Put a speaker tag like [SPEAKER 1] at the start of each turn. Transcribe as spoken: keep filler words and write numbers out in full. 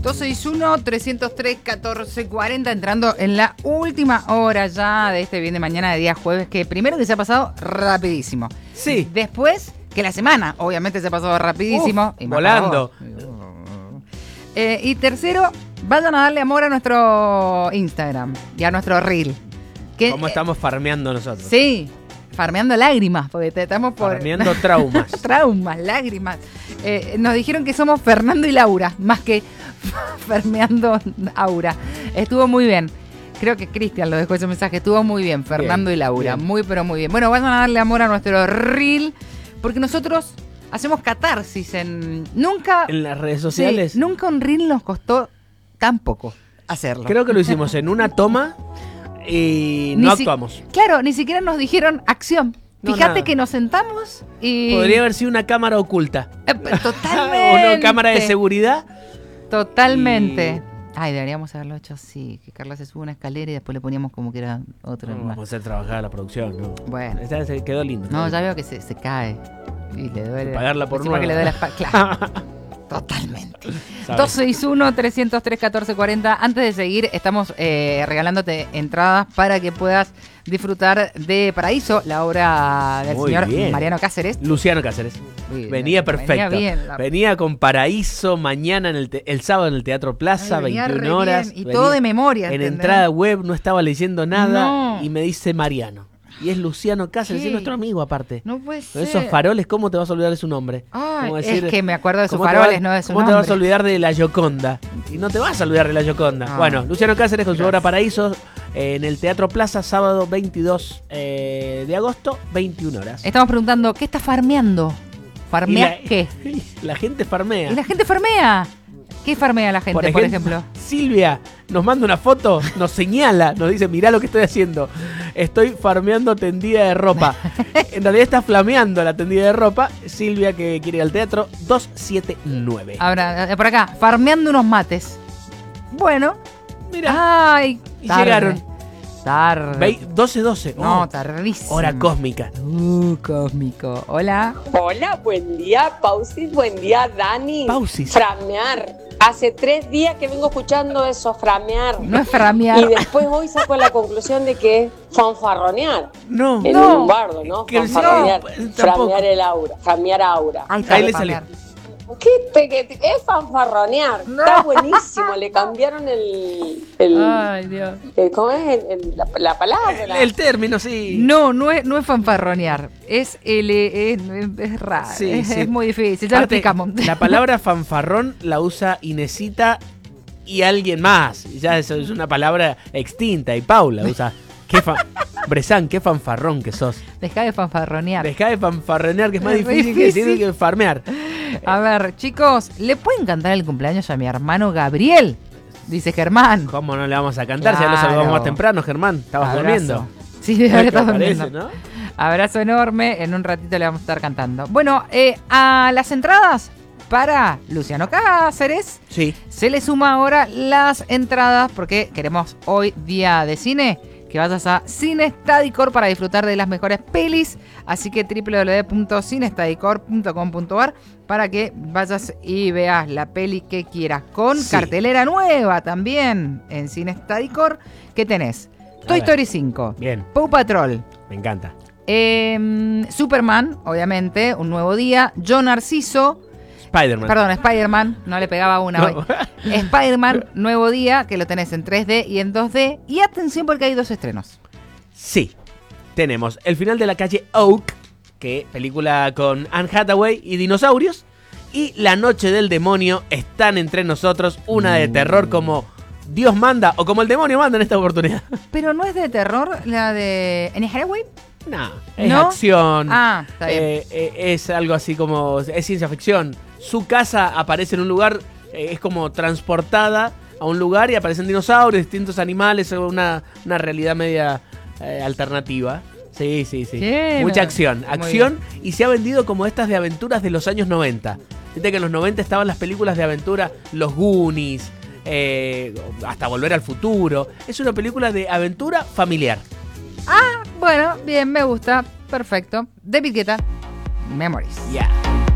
[SPEAKER 1] dos seis uno, tres cero tres, uno cuatro cuatro cero, entrando en la última hora ya de este bien de mañana de día jueves, que primero que se ha pasado rapidísimo.
[SPEAKER 2] Sí.
[SPEAKER 1] Después que la semana, obviamente, se ha pasado rapidísimo.
[SPEAKER 2] Uf,
[SPEAKER 1] y
[SPEAKER 2] volando.
[SPEAKER 1] Eh, y tercero, vayan a darle amor a nuestro Instagram y a nuestro Reel. Que,
[SPEAKER 2] ¿Cómo estamos farmeando nosotros?
[SPEAKER 1] Sí, farmeando lágrimas, porque te estamos por...
[SPEAKER 2] Farmeando traumas.
[SPEAKER 1] Traumas, lágrimas. Eh, nos dijeron que somos Fernando y Laura, más que farmeando Aura. Estuvo muy bien. Creo que Cristian lo dejó ese mensaje. Estuvo muy bien, Fernando
[SPEAKER 2] Bien,
[SPEAKER 1] y Laura.
[SPEAKER 2] bien.
[SPEAKER 1] Muy, pero muy bien. Bueno, vayan a darle amor a nuestro Reel, porque nosotros hacemos catarsis en... Nunca...
[SPEAKER 2] En las redes sociales.
[SPEAKER 1] Sí, nunca un Reel nos costó tan poco hacerlo.
[SPEAKER 2] Creo que lo hicimos en una toma y no
[SPEAKER 1] Ni si-
[SPEAKER 2] actuamos.
[SPEAKER 1] Claro, ni siquiera nos dijeron acción.
[SPEAKER 2] No,
[SPEAKER 1] Fíjate
[SPEAKER 2] nada.
[SPEAKER 1] que nos sentamos y...
[SPEAKER 2] Podría haber sido una cámara oculta.
[SPEAKER 1] Eh, Totalmente.
[SPEAKER 2] O una cámara de seguridad.
[SPEAKER 1] Totalmente.
[SPEAKER 2] Y-
[SPEAKER 1] Ay, deberíamos haberlo hecho así, que Carla se sube a una escalera y después le poníamos como que era otro.
[SPEAKER 2] No
[SPEAKER 1] más.
[SPEAKER 2] vamos a hacer trabajar a la producción, ¿no?
[SPEAKER 1] Bueno.
[SPEAKER 2] Esta se quedó lindo.
[SPEAKER 1] No, ya veo que se, se cae y le duele.
[SPEAKER 2] Pagarla por
[SPEAKER 1] encima que le
[SPEAKER 2] nueva.
[SPEAKER 1] duele la espalda. Claro. Totalmente.
[SPEAKER 2] ¿Sabes?
[SPEAKER 1] dos seis uno, tres cero tres, uno cuatro cuatro cero. Antes de seguir, estamos eh, regalándote entradas para que puedas disfrutar de Paraíso, la obra del
[SPEAKER 2] Muy
[SPEAKER 1] señor
[SPEAKER 2] bien.
[SPEAKER 1] Mariano Cáceres.
[SPEAKER 2] Luciano Cáceres.
[SPEAKER 1] Uy,
[SPEAKER 2] Venía perfecto.
[SPEAKER 1] venía bien, la-
[SPEAKER 2] Venía con Paraíso mañana en el, te- el sábado en el Teatro Plaza,
[SPEAKER 1] Ay, venía re
[SPEAKER 2] veintiuna horas.
[SPEAKER 1] bien, y
[SPEAKER 2] Venía-
[SPEAKER 1] todo de memoria,
[SPEAKER 2] En
[SPEAKER 1] ¿entendés?
[SPEAKER 2] entrada web no estaba leyendo nada
[SPEAKER 1] No.
[SPEAKER 2] y me dice Mariano. Y es Luciano Cáceres,
[SPEAKER 1] ¿Qué?
[SPEAKER 2] es nuestro amigo aparte.
[SPEAKER 1] No puede
[SPEAKER 2] Con
[SPEAKER 1] ser.
[SPEAKER 2] esos faroles, ¿cómo te vas a olvidar de su nombre?
[SPEAKER 1] Ay,
[SPEAKER 2] Como
[SPEAKER 1] es que me acuerdo de sus
[SPEAKER 2] ¿cómo te
[SPEAKER 1] faroles,
[SPEAKER 2] vas-
[SPEAKER 1] no de su
[SPEAKER 2] ¿Cómo
[SPEAKER 1] nombre.
[SPEAKER 2] te vas a olvidar de la Gioconda? Y no te vas a olvidar de la Gioconda.
[SPEAKER 1] Ah.
[SPEAKER 2] Bueno, Luciano Cáceres con su
[SPEAKER 1] Gracias.
[SPEAKER 2] obra Paraíso eh, en el Teatro Plaza, sábado veintidós eh, de agosto, veintiuna horas.
[SPEAKER 1] Estamos preguntando, ¿qué está farmeando? ¿Farmea
[SPEAKER 2] Y la-
[SPEAKER 1] qué?
[SPEAKER 2] La gente farmea.
[SPEAKER 1] ¿Y la gente farmea? ¿Qué farmea la gente, por ejemplo?
[SPEAKER 2] Silvia nos manda una foto, nos señala, nos dice, mirá lo que estoy haciendo. Estoy farmeando tendida de ropa. En realidad está flameando la tendida de ropa. Silvia, que quiere ir al teatro, dos siete nueve.
[SPEAKER 1] Ahora, eh, por acá, farmeando unos mates. Bueno.
[SPEAKER 2] Mira,
[SPEAKER 1] Ay,
[SPEAKER 2] y
[SPEAKER 1] tarde.
[SPEAKER 2] llegaron.
[SPEAKER 1] Tarde.
[SPEAKER 2] Ve- doce doce.
[SPEAKER 1] No,
[SPEAKER 2] Oh,
[SPEAKER 1] tardísimo.
[SPEAKER 2] hora cósmica.
[SPEAKER 1] Uh, cósmico. Hola.
[SPEAKER 3] Hola, buen día, Pausis, buen día, Dani.
[SPEAKER 2] Pausis.
[SPEAKER 3] Framear. Hace tres días que vengo escuchando eso, framear.
[SPEAKER 1] No es farmear.
[SPEAKER 3] Y después hoy saco la conclusión de que es fanfarronear.
[SPEAKER 2] No.
[SPEAKER 3] En
[SPEAKER 1] No.
[SPEAKER 3] un bardo, ¿no?
[SPEAKER 2] Que
[SPEAKER 3] Fanfarronear.
[SPEAKER 2] no, tampoco.
[SPEAKER 3] Framear el aura. Framear aura.
[SPEAKER 1] Ahí
[SPEAKER 2] Ahí le
[SPEAKER 1] farmear.
[SPEAKER 3] ¿Qué te- que te- es fanfarronear?
[SPEAKER 1] No.
[SPEAKER 3] Está buenísimo. Le cambiaron el. el,
[SPEAKER 1] Ay, Dios.
[SPEAKER 3] el- ¿Cómo es? El- el- la, la palabra.
[SPEAKER 2] El, el término, sí.
[SPEAKER 1] No, no es, no es fanfarronear. Es, el, es, es raro.
[SPEAKER 2] Sí,
[SPEAKER 1] es,
[SPEAKER 2] sí.
[SPEAKER 1] es muy difícil. Ya
[SPEAKER 2] Aparte,
[SPEAKER 1] lo explicamos.
[SPEAKER 2] La palabra fanfarrón la usa Inesita y alguien más. Y ya eso es una palabra extinta. Y Paula usa. ¿Qué fa- Bresan, qué fanfarrón que sos.
[SPEAKER 1] Deja de fanfarronear.
[SPEAKER 2] Dejá de fanfarronear, que es más
[SPEAKER 1] Es re
[SPEAKER 2] difícil, que
[SPEAKER 1] difícil.
[SPEAKER 2] decir que farmear.
[SPEAKER 1] A ver, chicos, ¿le pueden cantar el cumpleaños a mi hermano Gabriel? Dice Germán.
[SPEAKER 2] ¿Cómo no le vamos a cantar? Si ya lo
[SPEAKER 1] Claro.
[SPEAKER 2] saludamos más temprano, Germán. Estabas
[SPEAKER 1] Abrazo.
[SPEAKER 2] durmiendo.
[SPEAKER 1] Sí, ahora
[SPEAKER 2] ¿Qué
[SPEAKER 1] está
[SPEAKER 2] parece,
[SPEAKER 1] durmiendo.
[SPEAKER 2] no?
[SPEAKER 1] Abrazo enorme. En un ratito le vamos a estar cantando. Bueno, eh, a las entradas para Luciano Cáceres
[SPEAKER 2] Sí.
[SPEAKER 1] se le suma ahora las entradas porque queremos hoy día de cine que vayas a Cinestadicor para disfrutar de las mejores pelis. Así que doble u doble u doble u punto cinestadicor punto com punto a r para que vayas y veas la peli que quieras. Con
[SPEAKER 2] Sí.
[SPEAKER 1] cartelera nueva también en Cinestadicor. ¿Qué tenés?
[SPEAKER 2] A
[SPEAKER 1] Toy
[SPEAKER 2] ver.
[SPEAKER 1] Story cinco,
[SPEAKER 2] Bien,
[SPEAKER 1] Paw Patrol,
[SPEAKER 2] me encanta.
[SPEAKER 1] eh, Superman, obviamente, Un Nuevo Día, Yo Narciso,
[SPEAKER 2] Spider-Man.
[SPEAKER 1] perdón, Spider-Man, no le pegaba una
[SPEAKER 2] No.
[SPEAKER 1] hoy. Spider-Man, Nuevo Día, que lo tenés en tres D y en dos D. Y atención porque hay dos estrenos.
[SPEAKER 2] Sí. Tenemos El final de la calle Oak, que película con Anne Hathaway y dinosaurios. Y La noche del demonio están entre nosotros, una de terror como Dios manda o como el demonio manda en esta oportunidad.
[SPEAKER 1] Pero no es de terror la de Anne Hathaway.
[SPEAKER 2] No, es
[SPEAKER 1] ¿No?
[SPEAKER 2] acción.
[SPEAKER 1] Ah, está bien.
[SPEAKER 2] Eh, eh, es algo así como. Es ciencia ficción. Su casa aparece en un lugar, eh, es como transportada a un lugar y aparecen dinosaurios, distintos animales, una, una realidad media eh, alternativa. Sí, sí, sí.
[SPEAKER 1] Bien.
[SPEAKER 2] Mucha acción.
[SPEAKER 1] Muy
[SPEAKER 2] Acción y se ha vendido como estas de aventuras de los años noventa. Viste que en los noventa estaban las películas de aventura, Los Goonies, eh, hasta Volver al Futuro. Es una película de aventura familiar.
[SPEAKER 1] Bueno, bien, me gusta. Perfecto. David Guetta, Memories.
[SPEAKER 2] Yeah.